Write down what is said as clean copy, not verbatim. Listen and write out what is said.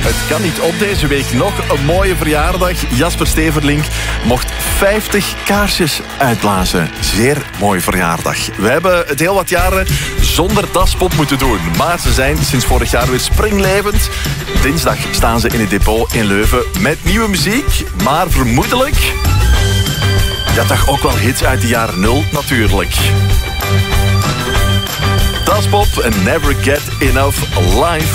Het kan niet op deze week. Nog een mooie verjaardag. Jasper Steverlink mocht 50 kaarsjes uitblazen. Zeer mooie verjaardag. We hebben het heel wat jaren zonder Daspop moeten doen. Maar ze zijn sinds vorig jaar weer springlevend. Dinsdag staan ze in het depot in Leuven met nieuwe muziek. Maar vermoedelijk... ja, toch ook wel hits uit de jaren 0 natuurlijk. Daspop en Never Get Enough Live.